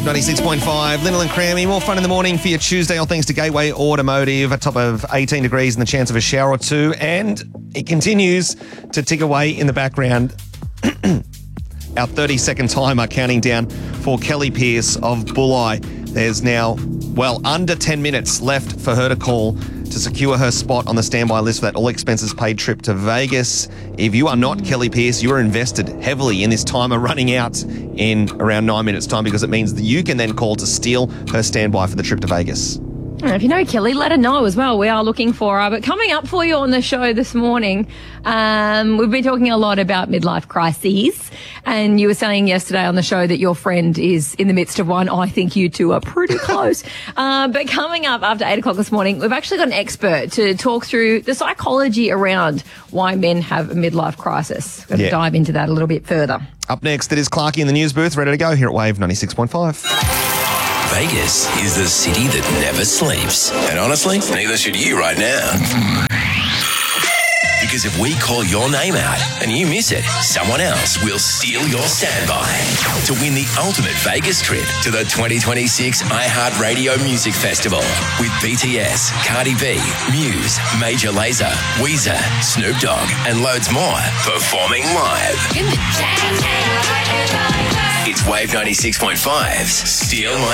96.5, Lyndall and Crammy. More fun in the morning for your Tuesday, all thanks to Gateway Automotive. A top of 18 degrees and the chance of a shower or two. And it continues to tick away in the background. Our 30-second timer counting down for Kelly Pierce of Bulli. There's now, under 10 minutes left for her to call to secure her spot on the standby list for that all-expenses-paid trip to Vegas. If you are not Kelly Pierce, you are invested heavily in this timer running out in around 9 minutes' time, because it means that you can then call to steal her standby for the trip to Vegas. If you know Kelly, let her know as well. We are looking for her. But coming up for you on the show this morning, we've been talking a lot about midlife crises. And you were saying yesterday on the show that your friend is in the midst of one. I think you two are pretty close. But coming up after 8 o'clock this morning, we've actually got an expert to talk through the psychology around why men have a midlife crisis. We're going to dive into that a little bit further. Up next, it is Clarkie in the news booth, ready to go here at Wave 96.5. Vegas is the city that never sleeps. And honestly, neither should you right now. Because if we call your name out and you miss it, someone else will steal your standby to win the ultimate Vegas trip to the 2026 iHeartRadio Music Festival with BTS, Cardi B, Muse, Major Lazer, Weezer, Snoop Dogg, and loads more performing live. It's Wave 96.5's Steal My